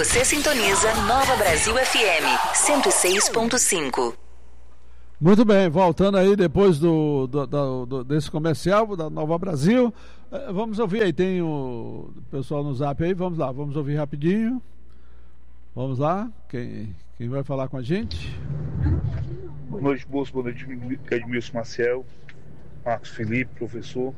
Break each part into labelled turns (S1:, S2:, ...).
S1: Você sintoniza Nova Brasil FM 106.5.
S2: Muito bem, voltando aí depois desse comercial da Nova Brasil, vamos ouvir aí, tem o pessoal no Zap aí, vamos lá, vamos ouvir rapidinho. Vamos lá, quem vai falar com a gente?
S3: Boa noite, Bolso, boa noite, Edmilson Maciel, Marcos Felipe, professor.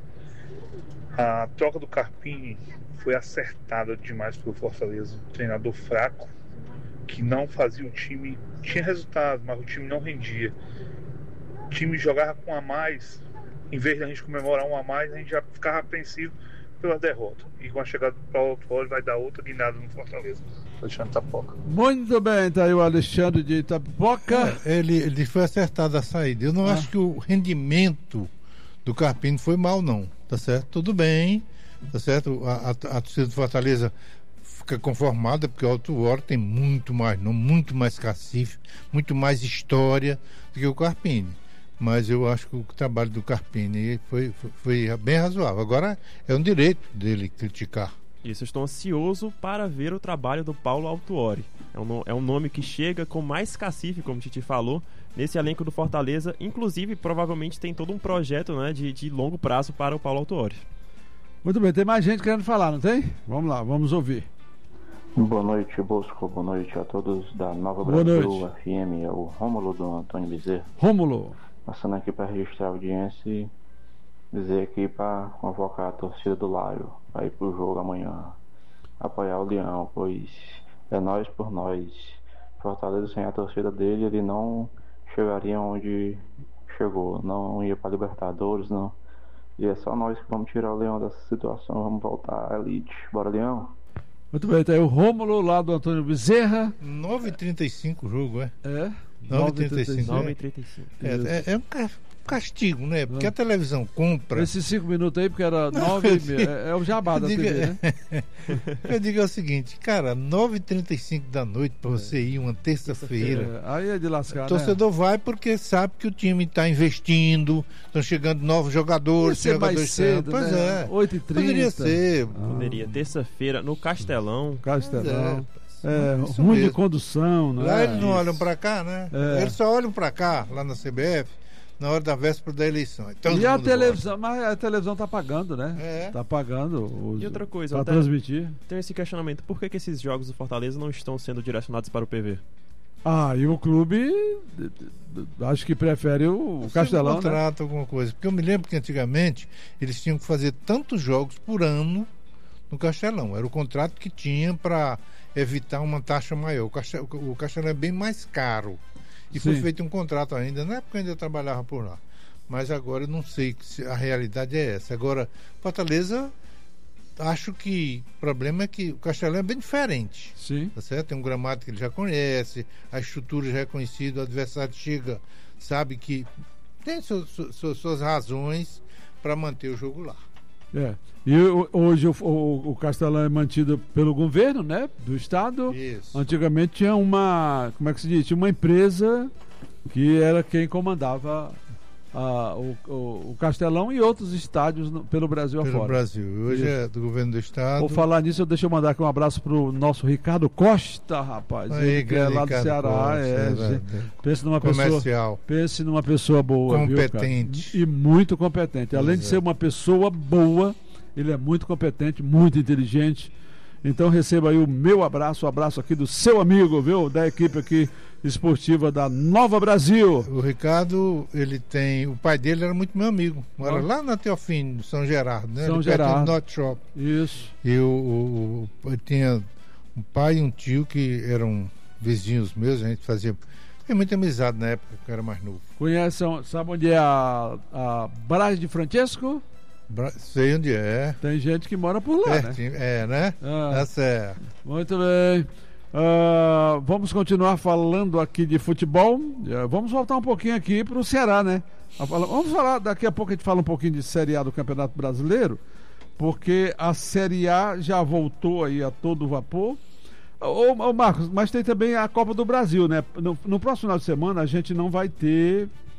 S3: A troca do Carpini foi acertada demais pelo Fortaleza, um treinador fraco, que não fazia o time, tinha resultado, mas o time não rendia. O time jogava com um a mais, em vez de a gente comemorar um a mais, a gente já ficava apreensivo pela derrota. E com a chegada do Paulo Autuori vai dar outra guinada no Fortaleza. Alexandre Itapipoca.
S2: Muito bem, tá aí o Alexandre de Itapipoca.
S4: Ele foi acertado a saída. Eu não acho que o rendimento do Carpini foi mal, não. Tá certo? Tudo bem. Tá certo? A torcida do Fortaleza fica conformada porque o Autuori tem muito mais cacife, muito mais história do que o Carpini. Mas eu acho que o trabalho do Carpini foi bem razoável. Agora é um direito dele criticar.
S5: Isso, eu estou ansioso para ver o trabalho do Paulo Autuori. É um nome que chega com mais cacife, como o Titi falou, nesse elenco do Fortaleza. Inclusive, provavelmente tem todo um projeto, né, de longo prazo para o Paulo Autuori.
S2: Muito bem, tem mais gente querendo falar, não tem? Vamos lá, vamos ouvir.
S6: Boa noite, Bosco. Boa noite a todos da Nova Brasil FM. É o Rômulo do Antônio Bezerra.
S2: Rômulo.
S6: Passando aqui para registrar a audiência e dizer aqui para convocar a torcida do Laio para ir pro jogo amanhã, apoiar o Leão, pois é nós por nós. Fortaleza sem a torcida dele, ele não chegaria onde chegou, não ia para Libertadores, não. E é só nós que vamos tirar o Leão dessa situação, vamos voltar à elite. Bora, Leão?
S2: Muito bem, tá aí o Rômulo lá do Antônio Bezerra.
S4: 9h35 o jogo, é?
S2: É.
S4: 9h35.
S5: 9h35.
S4: É um castigo, né? Porque a televisão compra.
S2: Esses 5 minutos aí, porque era 9h30. É o jabá da TV, né?
S4: Eu digo é o seguinte, cara, 9h35 da noite pra você ir uma terça-feira.
S2: Aí é de lascar,
S4: o torcedor vai porque sabe que o time tá investindo, estão chegando novos jogadores.
S2: Ser mais cedo,
S4: pois
S2: né? 8h30.
S4: Poderia ser.
S5: Poderia, terça-feira, no Castelão.
S2: Ruim de condução, né?
S4: Lá eles não olham pra cá, né? Eles só olham pra cá, lá na CBF, na hora da véspera da eleição. Então,
S2: e a televisão, mas a televisão tá pagando, né? Tá pagando
S5: e outra coisa,
S2: pra transmitir.
S5: Tem esse questionamento, por que esses jogos do Fortaleza não estão sendo direcionados para o PV?
S2: E o clube acho que prefere o Castelão,
S4: contrato, né? Alguma coisa, porque eu me lembro que antigamente eles tinham que fazer tantos jogos por ano no Castelão, era o contrato que tinha para evitar uma taxa maior. O Castelão é bem mais caro. E foi feito um contrato ainda, na época eu ainda trabalhava por lá. Mas agora eu não sei se a realidade é essa. Agora, Fortaleza, acho que o problema é que o Castelão é bem diferente.
S2: Sim.
S4: Tá certo? Tem um gramado que ele já conhece, a estrutura já é conhecida, o adversário chega, sabe que tem suas razões para manter o jogo lá.
S2: E hoje o Castelão é mantido pelo governo, né, do estado.
S4: Isso.
S2: Antigamente tinha uma, como é que se diz? Tinha uma empresa que era quem comandava o Castelão e outros estádios pelo Brasil afora.
S4: Pelo Brasil. Hoje é do governo do estado.
S2: Vou falar nisso, deixa eu mandar aqui um abraço pro nosso Ricardo Costa, rapaz.
S4: Aí,
S2: que é lá do Ceará.
S4: Costa,
S2: pense numa
S4: comercial.
S2: Pense numa pessoa boa,
S4: competente.
S2: Viu, e muito competente. Além de ser uma pessoa boa, ele é muito competente, muito inteligente. Então receba aí o meu abraço, o abraço aqui do seu amigo, viu? Da equipe aqui esportiva da Nova Brasil.
S4: O Ricardo, o pai dele era muito meu amigo. Mora lá na Teofino, São Gerardo, né?
S2: São Gerardo.
S4: Norte Shop.
S2: Isso.
S4: E eu tinha um pai e um tio que eram vizinhos meus, a gente fazia muita amizade na época que eu era mais novo.
S2: Sabe onde é a Brás de Francesco?
S4: Sei onde é.
S2: Tem gente que mora por lá, né?
S4: Né? Tá certo.
S2: Muito bem. Vamos continuar falando aqui de futebol. Vamos voltar um pouquinho aqui para o Ceará, né? Vamos falar, daqui a pouco a gente fala um pouquinho de Série A do Campeonato Brasileiro, porque a Série A já voltou aí a todo vapor. Ô Marcos, mas tem também a Copa do Brasil, né? No próximo final de semana a gente não vai ter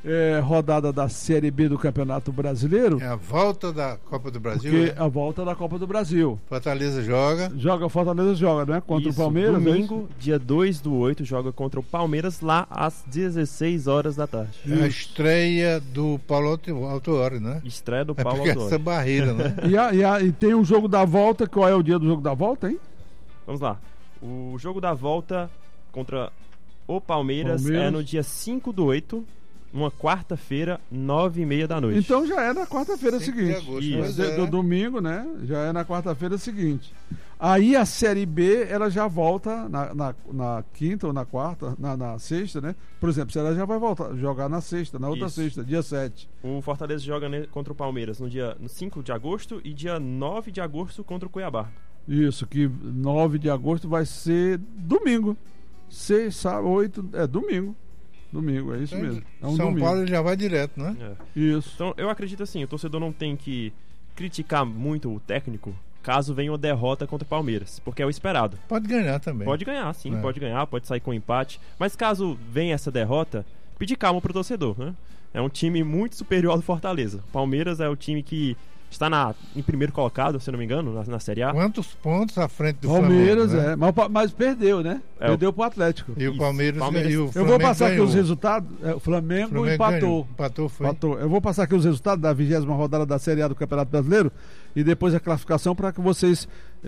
S2: rodada da Série B do Campeonato Brasileiro.
S4: É a volta da Copa do Brasil.
S2: Porque a volta da Copa do Brasil.
S4: Fortaleza joga.
S2: Fortaleza joga, né? Contra o Palmeiras.
S5: Domingo, dia 2/8, joga contra o Palmeiras lá às 16 horas da tarde.
S4: É a estreia do Paulo Autuori, né?
S5: Estreia do Paulo
S4: Autuori.
S5: Autuori.
S4: Essa barreira, né?
S2: E tem o jogo da volta. Qual é o dia do jogo da volta, hein?
S5: Vamos lá. O jogo da volta contra o Palmeiras é no dia 5/8. Uma quarta-feira, 9h30 da noite.
S2: Então já é na quarta-feira seguinte.
S4: Do
S2: domingo, né? Já é na quarta-feira seguinte. Aí a Série B, ela já volta na quinta ou na quarta, na sexta, né? Por exemplo, ela já vai jogar na sexta, na outra sexta, dia 7.
S5: O Fortaleza joga contra o Palmeiras no 5 de agosto e dia 9 de agosto contra o Cuiabá.
S2: Isso, que 9 de agosto vai ser domingo. 6, sábado, 8, domingo. Domingo, é isso mesmo. É um
S4: São
S2: domingo.
S4: Paulo já vai direto, né?
S2: Isso.
S5: Então, eu acredito assim, o torcedor não tem que criticar muito o técnico caso venha uma derrota contra o Palmeiras, porque é o esperado.
S4: Pode ganhar também.
S5: Pode ganhar, sim, pode ganhar, pode sair com empate. Mas caso venha essa derrota, pedir calma pro torcedor, né? É um time muito superior ao do Fortaleza. O Palmeiras é o time que está em primeiro colocado, se não me engano, na Série A.
S4: Quantos pontos à frente do
S2: Palmeiras,
S4: Flamengo, né?
S2: Mas perdeu, né? Perdeu pro Atlético.
S4: E o Palmeiras e o Flamengo
S2: Eu vou passar
S4: ganhou.
S2: aqui os resultados. O Flamengo empatou.
S4: Empatou.
S2: Eu vou passar aqui os resultados da 20ª rodada da Série A do Campeonato Brasileiro e depois a classificação para que vocês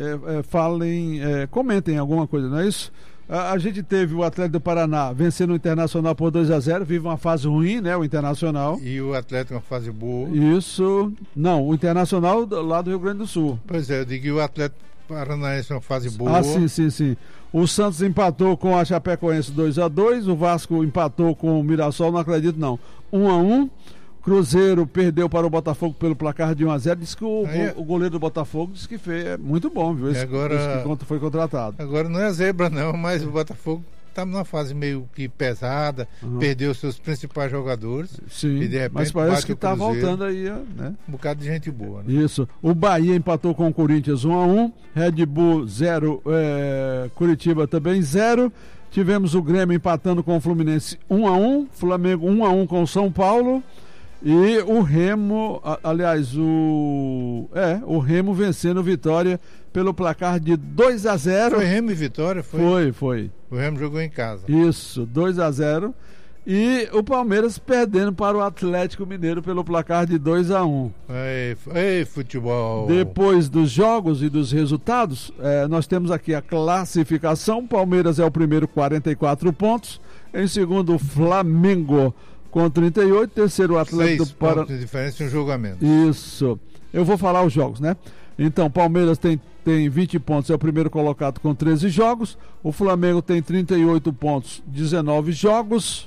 S2: falem, comentem alguma coisa, não é isso? A gente teve o Atlético do Paraná vencendo o Internacional por 2-0, vive uma fase ruim, né? O Internacional.
S4: E o Atlético uma fase boa.
S2: Isso. Não, o Internacional lá do Rio Grande do Sul.
S4: Pois é, eu digo que o Atlético Paranaense uma fase boa.
S2: Ah, sim. O Santos empatou com a Chapecoense 2-2, o Vasco empatou com o Mirassol, não acredito não. 1-1. Cruzeiro perdeu para o Botafogo pelo placar de 1-0. Diz que o goleiro do Botafogo disse que é muito bom, viu? Esse que foi contratado.
S4: Agora não é zebra não, mas o Botafogo está numa fase meio que pesada, perdeu seus principais jogadores.
S2: Sim,
S4: e de repente
S2: mas parece que está voltando aí, né?
S4: Um bocado de gente boa, né?
S2: Isso. O Bahia empatou com o Corinthians 1-1, Red Bull 0, Curitiba também 0. Tivemos o Grêmio empatando com o Fluminense 1-1, Flamengo 1-1 com o São Paulo. E o Remo, aliás, o Remo vencendo o Vitória pelo placar de 2-0.
S4: Foi Remo e Vitória? Foi. O Remo jogou em casa.
S2: Isso, 2-0. E o Palmeiras perdendo para o Atlético Mineiro pelo placar de 2-1.
S4: Ei, futebol!
S2: Depois dos jogos e dos resultados, nós temos aqui a classificação. Palmeiras é o primeiro, 44 pontos. Em segundo, Flamengo com 38, terceiro Atlético do Paraná. 6
S4: pontos de diferença em um jogo a menos.
S2: Isso. Eu vou falar os jogos, né? Então, Palmeiras tem 20 pontos, é o primeiro colocado com 13 jogos. O Flamengo tem 38 pontos, 19 jogos.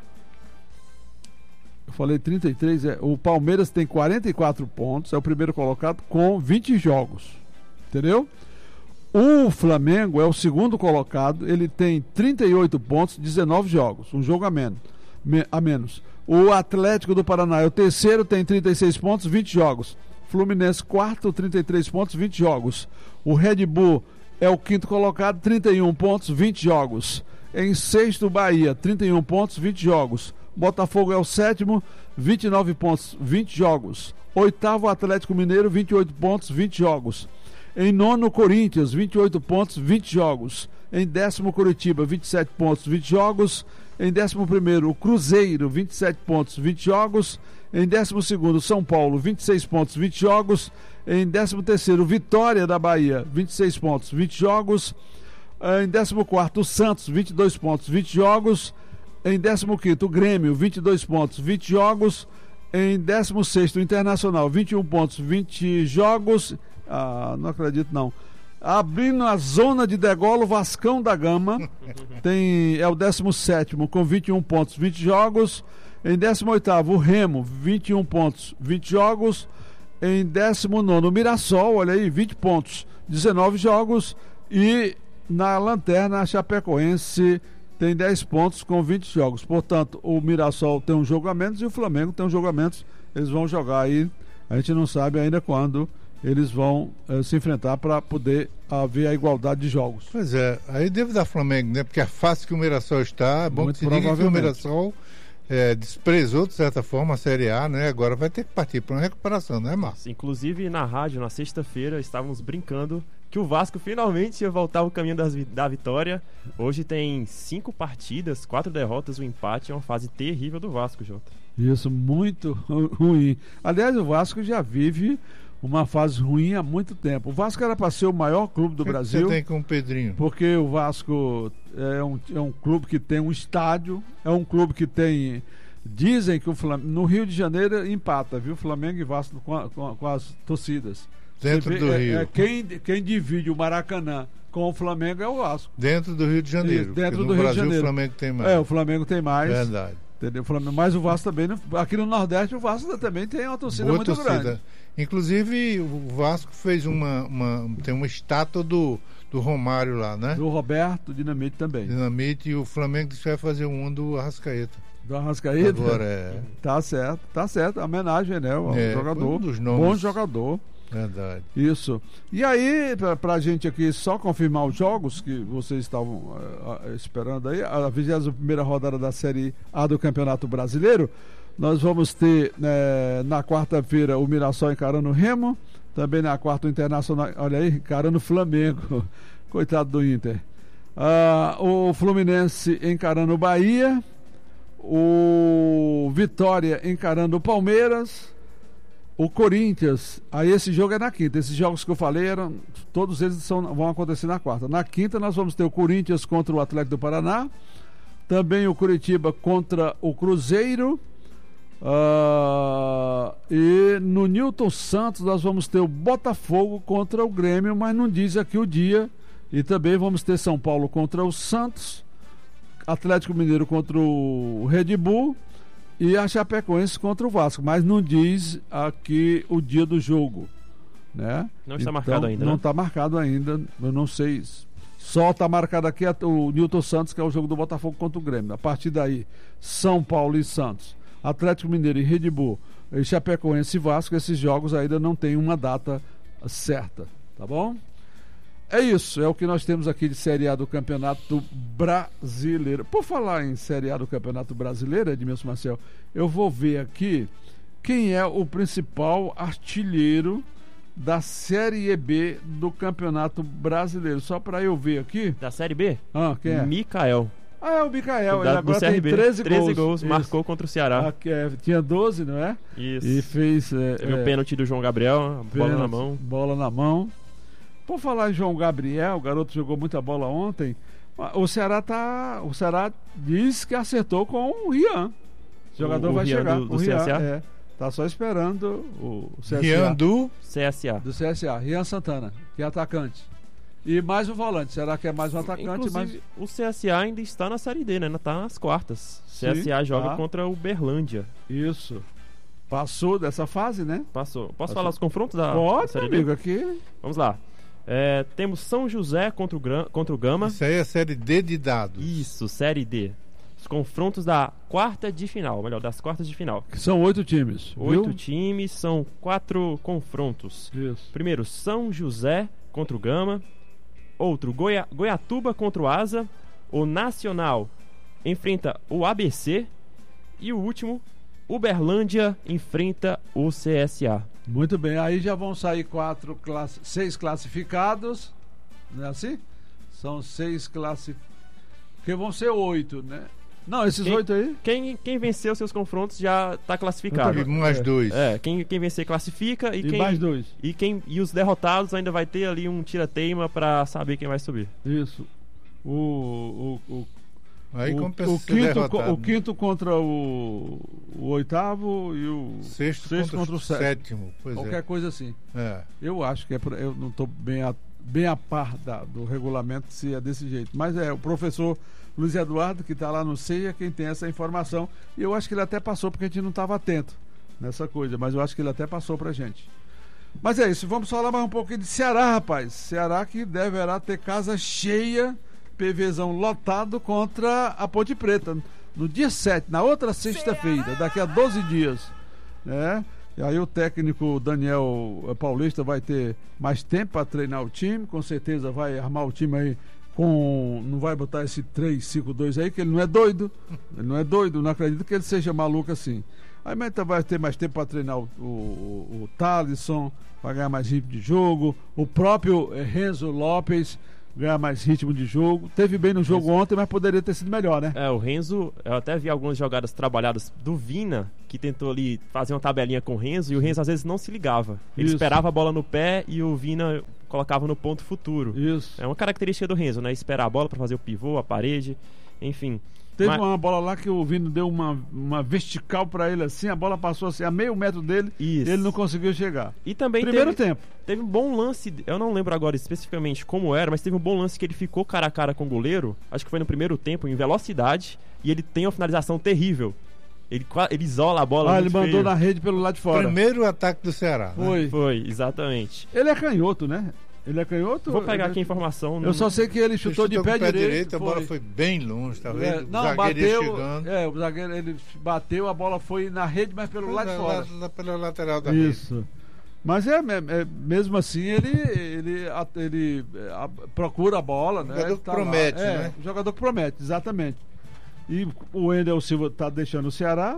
S2: Eu falei 33, o Palmeiras tem 44 pontos, é o primeiro colocado com 20 jogos. Entendeu? O Flamengo é o segundo colocado, ele tem 38 pontos, 19 jogos, um jogo a menos. O Atlético do Paraná é o terceiro, tem 36 pontos, 20 jogos. Fluminense, quarto, 33 pontos, 20 jogos. O Red Bull é o quinto colocado, 31 pontos, 20 jogos. Em sexto, Bahia, 31 pontos, 20 jogos. Botafogo é o sétimo, 29 pontos, 20 jogos. Oitavo, Atlético Mineiro, 28 pontos, 20 jogos. Em nono, Corinthians, 28 pontos, 20 jogos. Em décimo, Curitiba, 27 pontos, 20 jogos. Em 11º, o Cruzeiro, 27 pontos, 20 jogos. Em 12º, São Paulo, 26 pontos, 20 jogos. Em 13º, Vitória da Bahia, 26 pontos, 20 jogos. Em 14º, o Santos, 22 pontos, 20 jogos. Em 15º, o Grêmio, 22 pontos, 20 jogos. Em 16º, o Internacional, 21 pontos, 20 jogos. Não acredito não. Abrindo a zona de degola, o Vascão da Gama é o 17º com 21 pontos, 20 jogos. Em 18º, o Remo, 21 pontos, 20 jogos. Em 19º, o Mirassol, olha aí, 20 pontos, 19 jogos. E na lanterna, a Chapecoense tem 10 pontos com 20 jogos. Portanto, o Mirassol tem um jogo a menos e o Flamengo tem um jogo a menos. Eles vão jogar aí, a gente não sabe ainda quando eles vão se enfrentar para poder haver a igualdade de jogos.
S4: Pois é, aí deve dar Flamengo, né? Porque a fase que o Mirassol está, é bom
S2: muito
S4: que se diga que o Mirassol desprezou de certa forma a Série A, né? Agora vai ter que partir para uma recuperação, né, Márcio?
S5: Inclusive na rádio, na sexta-feira, estávamos brincando que o Vasco finalmente ia voltar ao caminho da vitória. Hoje tem 5 partidas, 4 derrotas, um empate. É uma fase terrível do Vasco, Jota.
S2: Isso, muito ruim. Aliás, o Vasco já vive uma fase ruim há muito tempo. O Vasco era para ser o maior clube do Brasil.
S4: Você tem com o Pedrinho?
S2: Porque o Vasco é um clube que tem um estádio, é um clube que tem... Dizem que o Flamengo, no Rio de Janeiro empata, viu? Flamengo e Vasco com as torcidas.
S4: Dentro do Rio.
S2: Quem divide o Maracanã com o Flamengo é o Vasco.
S4: Dentro do Rio de Janeiro.
S2: Dentro do
S4: no
S2: Rio
S4: Brasil,
S2: de Janeiro.
S4: O Flamengo tem mais.
S2: O Flamengo tem mais.
S4: Verdade.
S2: Entendeu? Mas o Vasco também, aqui no Nordeste, o Vasco também tem uma torcida muito grande.
S4: Inclusive, o Vasco fez tem uma estátua do Romário lá, né?
S2: Do Roberto Dinamite também.
S4: Dinamite, e o Flamengo disse que vai fazer um do Arrascaeta.
S2: Do Arrascaeta?
S4: Agora
S2: Tá certo. A homenagem, né? O jogador.
S4: Um dos nomes.
S2: Bom jogador.
S4: Verdade.
S2: Isso. E aí, pra gente aqui só confirmar os jogos que vocês estavam esperando aí, a 21ª rodada da Série A do Campeonato Brasileiro, nós vamos ter na quarta-feira o Mirassol encarando o Remo, também na quarta o Internacional, olha aí, encarando o Flamengo, coitado do Inter. O Fluminense encarando o Bahia, o Vitória encarando o Palmeiras, o Corinthians, aí esse jogo é na quinta. Esses jogos que eu falei, todos eles vão acontecer na quarta. Na quinta nós vamos ter o Corinthians contra o Atlético do Paraná, também o Curitiba contra o Cruzeiro, e no Newton Santos nós vamos ter o Botafogo contra o Grêmio, mas não diz aqui o dia. E também vamos ter São Paulo contra o Santos, Atlético Mineiro contra o Red Bull e a Chapecoense contra o Vasco, mas não diz aqui o dia do jogo, né?
S5: Não está marcado ainda,
S2: Não está marcado ainda, eu não sei. Só está marcado aqui o Newton Santos, que é o jogo do Botafogo contra o Grêmio. A partir daí, São Paulo e Santos, Atlético Mineiro e Red Bull, e Chapecoense e Vasco, esses jogos ainda não tem uma data certa, tá bom? É isso, é o que nós temos aqui de Série A do Campeonato Brasileiro. Por falar em Série A do Campeonato Brasileiro, Edmilson Marcel, eu vou ver aqui quem é o principal artilheiro da Série B do Campeonato Brasileiro. Só para eu ver aqui.
S5: Da Série B?
S2: Quem é?
S5: Micael.
S2: É o Micael. Ele
S5: agora
S2: tem 13 gols.
S5: Marcou contra o Ceará.
S2: Tinha 12, não é?
S5: Isso.
S2: E fez...
S5: Teve o pênalti do João Gabriel, bola na mão.
S2: Bola na mão. Por falar em João Gabriel, o garoto jogou muita bola ontem. O Ceará diz que acertou com o Rian. O jogador vai
S5: Rian
S2: chegar.
S5: Do
S2: o Rian,
S5: CSA?
S2: Tá só esperando o CSA.
S4: Rian do
S5: CSA.
S2: Do CSA, Rian Santana, que é atacante. E mais um volante. Será que é mais um atacante?
S5: Inclusive, o CSA ainda está na Série D, né? Ainda está nas quartas. Sim, CSA joga contra o Uberlândia.
S2: Isso. Passou dessa fase, né?
S5: Passou. Posso falar os confrontos da
S2: Série D? Amigo, aqui.
S5: Vamos lá. Temos São José contra o Gama.
S4: Isso aí é Série D de dados.
S5: Isso, Série D. Os confrontos das quartas de final. Que
S2: são 8 times.
S5: 8 times, são 4 confrontos.
S2: Isso.
S5: Primeiro, São José contra o Gama. Outro, Goiatuba contra o Asa. O Nacional enfrenta o ABC. E o último, Uberlândia enfrenta o CSA.
S2: Muito bem, aí já vão sair 6 classificados, não é assim? São 6 classificados, porque vão ser 8, né? Não, esses 8 aí?
S5: Quem venceu seus confrontos já está classificado.
S4: E mais 2.
S5: Quem vencer classifica
S2: e mais 2.
S5: E os derrotados ainda vai ter ali um tira-teima para saber quem vai subir.
S2: Isso.
S4: Aí
S2: o quinto contra o oitavo e o
S4: sexto contra o sétimo.
S2: Qualquer coisa assim. Eu acho que eu não estou bem a par do regulamento se é desse jeito. Mas o professor Luiz Eduardo, que está lá no CEI, é quem tem essa informação. E eu acho que ele até passou porque a gente não estava atento nessa coisa. Mas eu acho que ele até passou pra gente. Mas é isso, vamos falar mais um pouquinho de Ceará, rapaz. Ceará que deverá ter casa cheia, PVzão lotado contra a Ponte Preta no dia 7, na outra sexta-feira, daqui a 12 dias, né? E aí o técnico Daniel Paulista vai ter mais tempo para treinar o time, com certeza vai armar o time aí não vai botar esse 3-5-2 aí, que ele não é doido. Ele não é doido, não acredito que ele seja maluco assim. Aí mas vai ter mais tempo para treinar o Thalisson, vai ganhar mais ritmo de jogo. O próprio Renzo Lopes ganhar mais ritmo de jogo. Teve bem no jogo ontem, mas poderia ter sido melhor, né?
S5: O Renzo, eu até vi algumas jogadas trabalhadas do Vina, que tentou ali fazer uma tabelinha com o Renzo, e o Renzo às vezes não se ligava. Ele esperava a bola no pé e o Vina colocava no ponto futuro.
S2: Isso.
S5: É uma característica do Renzo, né? Esperar a bola para fazer o pivô, a parede, enfim.
S2: Teve uma bola lá que o Vina deu uma vertical pra ele assim, a bola passou assim a meio metro dele e ele não conseguiu chegar.
S5: E também
S2: primeiro tempo.
S5: Teve um bom lance, eu não lembro agora especificamente como era, mas teve um bom lance que ele ficou cara a cara com o goleiro, acho que foi no primeiro tempo, em velocidade, e ele tem uma finalização terrível. Ele isola a bola.
S2: Ele mandou na rede pelo lado de fora.
S4: Primeiro ataque do Ceará.
S2: Foi.
S5: Foi, exatamente.
S2: Ele é canhoto, né? Ele é canhoto?
S5: Vou pegar aqui a informação.
S2: Eu só sei que ele chutou de pé direito.
S4: A bola foi bem longe, tá vendo?
S2: Não,
S4: o
S2: bateu.
S4: chegando.
S2: O zagueiro ele bateu, a bola foi na rede, mas pelo lado de fora.
S4: Pela lateral da rede.
S2: Isso. Mas mesmo assim ele procura a bola, né?
S4: O jogador que promete, né?
S2: O jogador que promete, exatamente. E o Wendel Silva tá deixando o Ceará.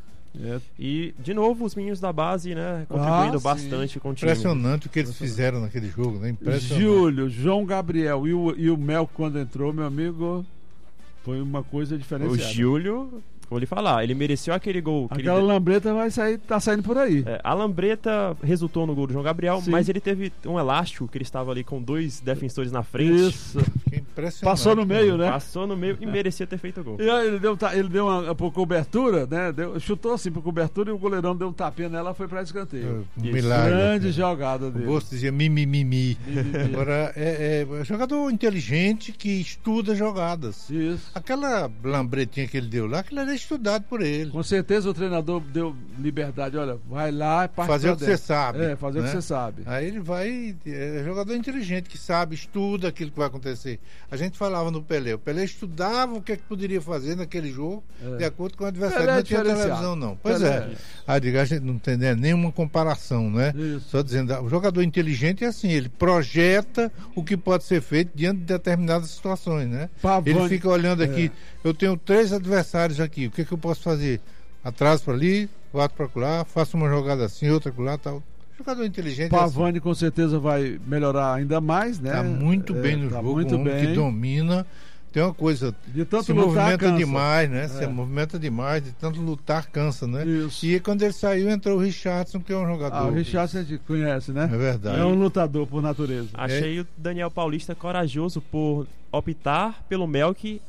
S5: E, de novo, os meninos da base, né? Contribuindo bastante com o time.
S4: Impressionante o que eles fizeram naquele jogo, né? Impressionante.
S2: Júlio, João Gabriel e o Mel, quando entrou, meu amigo, foi uma coisa diferenciada.
S5: O Júlio, vou lhe falar, ele mereceu aquele gol.
S2: Aquela lambreta tá saindo por aí.
S5: A lambreta resultou no gol do João Gabriel, mas ele teve um elástico que ele estava ali com 2 defensores na frente.
S2: Isso.
S4: Impressionante.
S2: Passou no meio, né?
S5: Passou no meio e merecia ter feito o gol.
S2: E aí ele deu uma por cobertura, né? Chutou assim por cobertura e o goleirão deu um tapinha nela e foi pra escanteio.
S4: Milagre.
S2: Grande jogada dele.
S4: O Bolso dizia mimimi. Agora, é jogador inteligente que estuda jogadas.
S2: Isso.
S4: Aquela lambretinha que ele deu lá, aquilo era estudado por ele.
S2: Com certeza o treinador deu liberdade. Olha, vai lá e
S4: fazer o que você sabe.
S2: Fazer o que você sabe.
S4: Aí ele vai. É jogador inteligente que sabe, estuda aquilo que vai acontecer. A gente falava no Pelé. O Pelé estudava o que poderia fazer naquele jogo de acordo com o adversário. Não tinha televisão, não. Pois é. A gente não tem nenhuma comparação, né?
S2: Isso.
S4: Só dizendo, o jogador inteligente é assim, ele projeta o que pode ser feito diante de determinadas situações, né? Ele fica olhando aqui, eu tenho 3 adversários aqui, o que eu posso fazer? Atraso para ali, bato para lá, faço uma jogada assim, outra para lá, tal. Jogador inteligente.
S2: Pavani com certeza vai melhorar ainda mais, né?
S4: Tá muito bem no jogo,
S2: muito bem.
S4: Que domina. Tem uma coisa,
S2: de tanto
S4: se
S2: lutar,
S4: movimenta
S2: cansa.
S4: demais, né? Se movimenta demais, de tanto lutar, cansa, né?
S2: Isso.
S4: E quando ele saiu, entrou o Richardson, que é um jogador.
S2: O Richardson a gente conhece, né?
S4: É verdade.
S2: É um lutador por natureza.
S5: Achei o Daniel Paulista corajoso por optar pelo Melk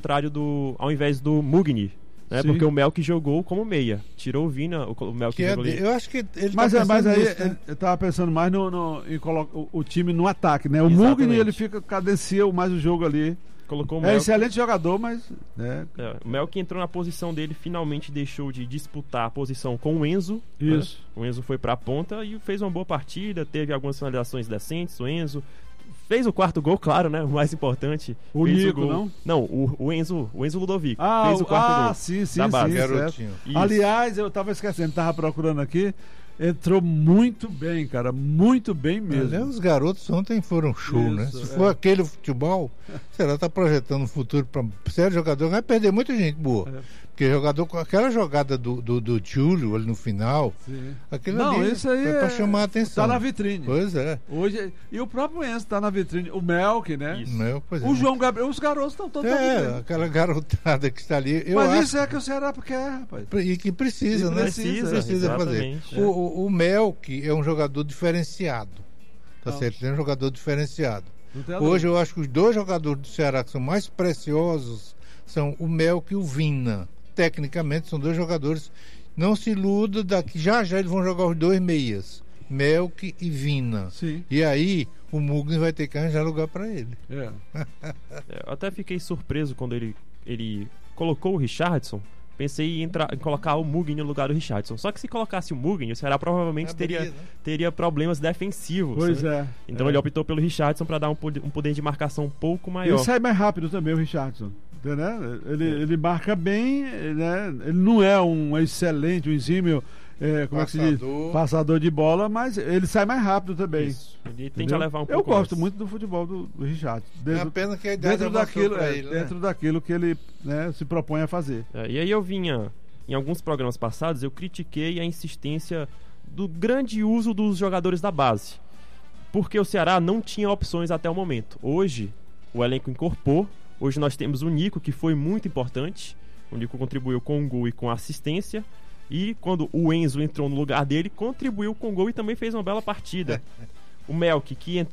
S5: ao invés do Mugni. Né? Porque o Melk jogou como meia. Tirou o Vina, o Melk jogou ali.
S4: Eu acho que ele
S2: mas aí
S4: nisso, né?
S2: eu tava pensando mais em colocar o time no ataque, né? O Mugni, ele cadencia mais o jogo ali.
S5: Colocou o Melk.
S2: Excelente jogador, mas...
S5: o Melk entrou na posição dele, finalmente deixou de disputar a posição com o Enzo.
S2: Isso.
S5: Né? O Enzo foi pra ponta e fez uma boa partida, teve algumas finalizações decentes, o Enzo... Fez o 4º gol, claro, né? O mais importante.
S2: O
S5: fez
S2: Nico,
S5: o gol.
S2: não?
S5: Não, o Enzo Ludovico. Fez o 4º gol.
S2: Sim,
S5: da base.
S2: Aliás, eu tava esquecendo, tava procurando aqui. Entrou muito bem, cara. Muito bem mesmo.
S4: Os garotos ontem foram show, né? Se for aquele futebol, será tá projetando um futuro para sério jogador, vai perder muita gente boa. Porque jogador com aquela jogada do Júlio ali no final, aquilo ali
S2: isso aí
S4: foi para chamar a atenção.
S2: Tá na vitrine.
S4: Pois é.
S2: Hoje, e o próprio Enzo tá na vitrine. O Melk, né?
S4: Isso.
S2: O João Gabriel, os garotos estão todos na vitrine.
S4: Aquela garotada que está ali.
S2: Mas isso é que o Ceará quer, rapaz.
S4: E que precisa, né? Precisa fazer. O Melk é um jogador diferenciado. Tá certo? Ele é um jogador diferenciado. Hoje eu acho que os 2 jogadores do Ceará que são mais preciosos são o Melk e o Vina. Tecnicamente são 2 jogadores. Não se iluda daqui. Já eles vão jogar os 2 meias. Melk e Vina.
S2: Sim.
S4: E aí o Mugni vai ter que arranjar lugar para ele.
S5: Eu até fiquei surpreso quando ele colocou o Richardson. Pensei em colocar o Mugni no lugar do Richardson. Só que se colocasse o Mugni, o Ceará provavelmente teria problemas defensivos.
S2: Pois é.
S5: Então ele optou pelo Richardson para dar um poder de marcação um pouco maior.
S2: Ele sai mais rápido também, o Richardson. Entendeu? Ele marca bem, né? Ele não é um excelente, um exímio como é que se diz? Passador de bola, mas ele sai mais rápido também.
S5: Isso. Ele tende a levar um pouco
S2: Eu gosto
S5: mais.
S2: muito do futebol do Richard.
S4: É uma pena que a idade
S2: Dentro daquilo que ele, né, se propõe a fazer.
S5: E aí eu vinha, em alguns programas passados, eu critiquei a insistência do grande uso dos jogadores da base. Porque o Ceará não tinha opções até o momento. Hoje, o elenco incorporou. Hoje nós temos o Nico, que foi muito importante. O Nico contribuiu com um gol e com assistência. E quando o Enzo entrou no lugar dele, contribuiu com o gol e também fez uma bela partida. O Melk, que